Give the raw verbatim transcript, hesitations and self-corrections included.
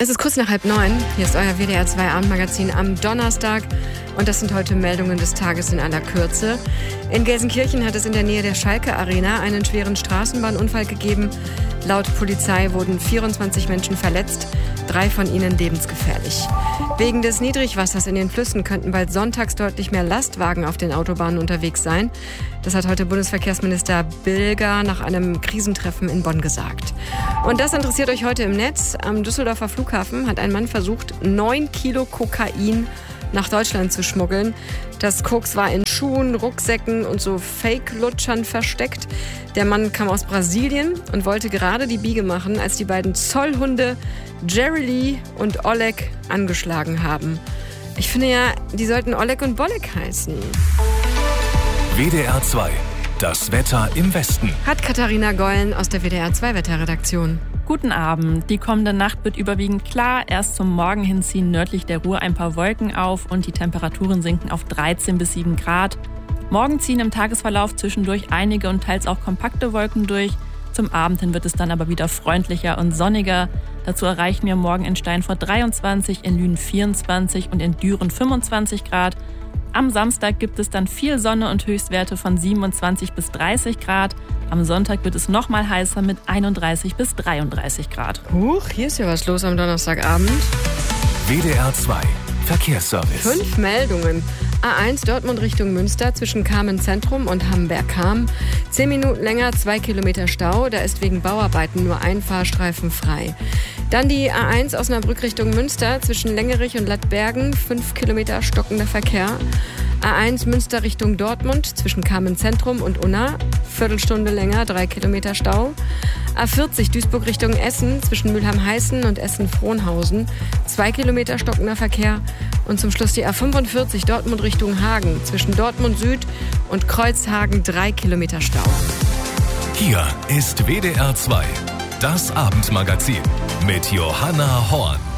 Es ist kurz nach halb neun. Hier ist euer W D R zwei Abendmagazin am Donnerstag. Und das sind heute Meldungen des Tages in aller Kürze. In Gelsenkirchen hat es in der Nähe der Schalke Arena einen schweren Straßenbahnunfall gegeben. Laut Polizei wurden vierundzwanzig Menschen verletzt, drei von ihnen lebensgefährlich. Wegen des Niedrigwassers in den Flüssen könnten bald sonntags deutlich mehr Lastwagen auf den Autobahnen unterwegs sein. Das hat heute Bundesverkehrsminister Bilger nach einem Krisentreffen in Bonn gesagt. Und das interessiert euch heute im Netz. Am Düsseldorfer Flughafen hat ein Mann versucht, neun Kilo Kokain nach Deutschland zu schmuggeln. Das Koks war in Schuhen, Rucksäcken und so Fake-Lutschern versteckt. Der Mann kam aus Brasilien und wollte gerade die Biege machen, als die beiden Zollhunde Jerry Lee und Oleg angeschlagen haben. Ich finde ja, die sollten Oleg und Bolek heißen. W D R zwei, das Wetter im Westen. Hat Katharina Gollen aus der W D R zwei Wetterredaktion. Guten Abend. Die kommende Nacht wird überwiegend klar. Erst zum Morgen hin ziehen nördlich der Ruhr ein paar Wolken auf und die Temperaturen sinken auf dreizehn bis sieben Grad. Morgen ziehen im Tagesverlauf zwischendurch einige und teils auch kompakte Wolken durch. Zum Abend hin wird es dann aber wieder freundlicher und sonniger. Dazu erreichen wir morgen in Steinfurt dreiundzwanzig, in Lünen vierundzwanzig und in Düren fünfundzwanzig Grad. Am Samstag gibt es dann viel Sonne und Höchstwerte von siebenundzwanzig bis dreißig Grad. Am Sonntag wird es noch mal heißer mit einunddreißig bis dreiunddreißig Grad. Huch, hier ist ja was los am Donnerstagabend. W D R zwei Verkehrsservice. Fünf Meldungen. A eins Dortmund Richtung Münster zwischen Kamen Zentrum und Hamberg-Kam. Zehn Minuten länger, zwei Kilometer Stau. Da ist wegen Bauarbeiten nur ein Fahrstreifen frei. Dann die A eins Osnabrück Richtung Münster zwischen Längerich und Lattbergen. Fünf Kilometer stockender Verkehr. A eins Münster Richtung Dortmund zwischen Kamen Zentrum und Unna. Viertelstunde länger, drei Kilometer Stau. A vierzig Duisburg Richtung Essen zwischen Mülheim-Heißen und Essen-Frohnhausen. Zwei Kilometer stockender Verkehr. Und zum Schluss die A fünfundvierzig Dortmund Richtung Hagen zwischen Dortmund Süd und Kreuzhagen. Drei Kilometer Stau. Hier ist W D R zwei, das Abendmagazin mit Johanna Horn.